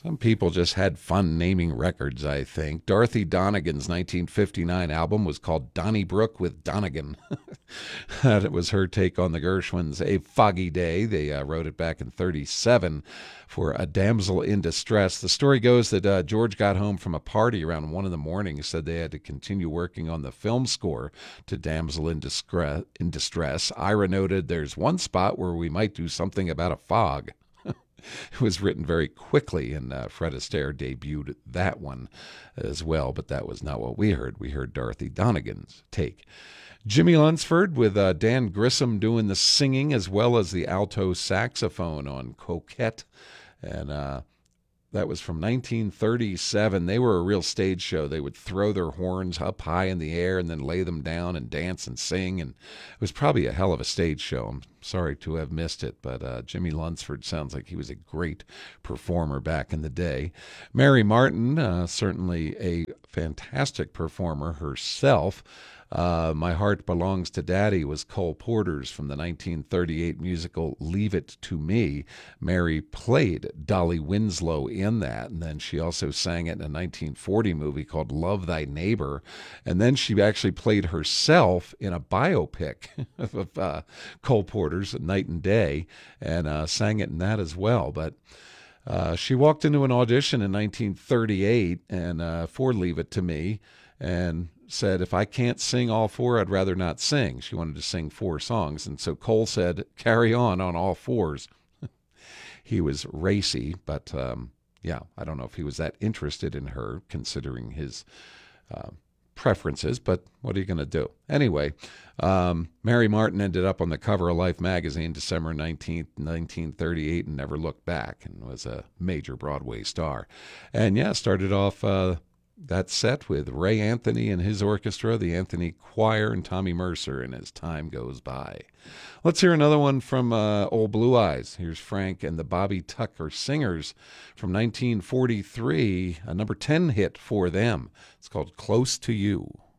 Some people just had fun naming records, I think. Dorothy Donegan's 1959 album was called Donnybrook with Donegan. That was her take on the Gershwins. A Foggy Day. They wrote it back in 37 for A Damsel in Distress. The story goes that George got home from a party around 1 in the morning, said they had to continue working on the film score to Damsel in Distress. Ira noted, there's one spot where we might do something about a fog. It was written very quickly, and Fred Astaire debuted that one as well, but that was not what we heard. We heard Dorothy Donegan's take. Jimmy Lunsford with Dan Grissom doing the singing as well as the alto saxophone on Coquette, and that was from 1937. They were a real stage show. They would throw their horns up high in the air and then lay them down and dance and sing. And it was probably a hell of a stage show. I'm sorry to have missed it, but Jimmy Lunsford sounds like he was a great performer back in the day. Mary Martin, certainly a fantastic performer herself. My Heart Belongs to Daddy was Cole Porter's from the 1938 musical Leave It to Me. Mary played Dolly Winslow in that, and then she also sang it in a 1940 movie called Love Thy Neighbor, and then she actually played herself in a biopic of Cole Porter's, Night and Day, and sang it in that as well. But she walked into an audition in 1938 and for Leave It to Me, and said, if I can't sing all four, I'd rather not sing. She wanted to sing 4 songs. And so Cole said, carry on all 4s. He was racy, but yeah, I don't know if he was that interested in her considering his preferences, but what are you going to do? Anyway, Mary Martin ended up on the cover of Life magazine December 19th, 1938 and never looked back, and was a major Broadway star. And yeah, started off that set with Ray Anthony and his orchestra, the Anthony Choir, and Tommy Mercer in As Time Goes By. Let's hear another one from Old Blue Eyes. Here's Frank and the Bobby Tucker Singers from 1943, a number 10 hit for them. It's called Close to You.